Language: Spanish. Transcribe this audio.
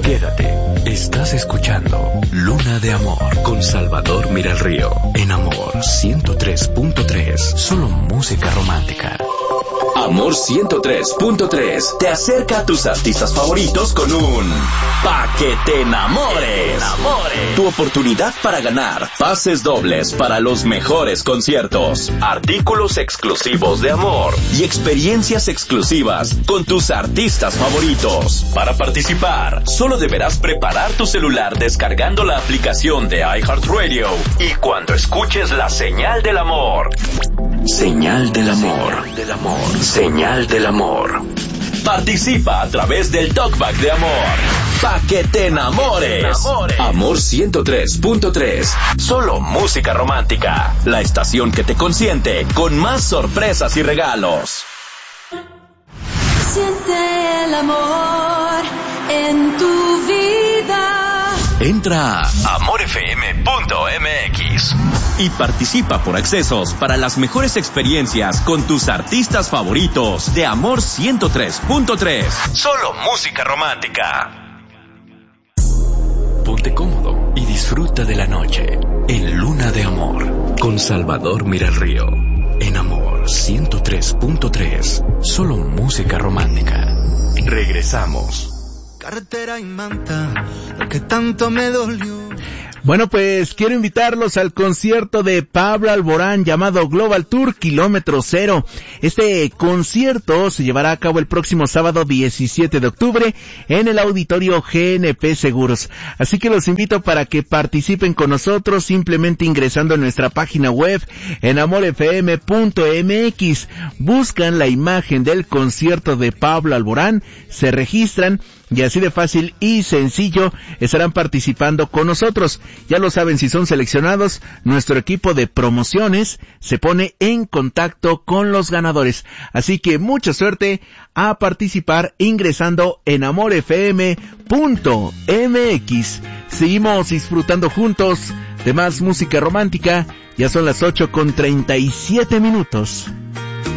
Quédate, estás escuchando Luna de Amor con Salvador Miralrío en Amor 103.3, solo música romántica. Amor 103.3 te acerca a tus artistas favoritos con un Pa' que te enamores. Tu oportunidad para ganar pases dobles para los mejores conciertos, artículos exclusivos de Amor y experiencias exclusivas con tus artistas favoritos. Para participar, solo deberás preparar tu celular descargando la aplicación de iHeartRadio y cuando escuches la señal del amor. Señal del amor. Señal del amor. Participa a través del Talkback de Amor. Pa' que te enamores. Amor 103.3. Solo música romántica. La estación que te consiente con más sorpresas y regalos. Siente el amor en tu vida. Entra a amorfm.mx y participa por accesos para las mejores experiencias con tus artistas favoritos de Amor 103.3. Solo música romántica. Ponte cómodo y disfruta de la noche en Luna de Amor con Salvador Miralrío en Amor 103.3. Solo música romántica. Regresamos. Carretera y manta, lo que tanto me dolió. Bueno, pues quiero invitarlos al concierto de Pablo Alborán llamado Global Tour Kilómetro Cero. Este concierto se llevará a cabo el próximo sábado 17 de octubre en el auditorio GNP Seguros. Así que los invito para que participen con nosotros simplemente ingresando a nuestra página web en amorfm.mx. Buscan la imagen del concierto de Pablo Alborán, se registran y así de fácil y sencillo estarán participando con nosotros. Ya lo saben, si son seleccionados, nuestro equipo de promociones se pone en contacto con los ganadores. Así que mucha suerte a participar ingresando en amorfm.mx. Seguimos disfrutando juntos de más música romántica. Ya son las 8:37 minutos.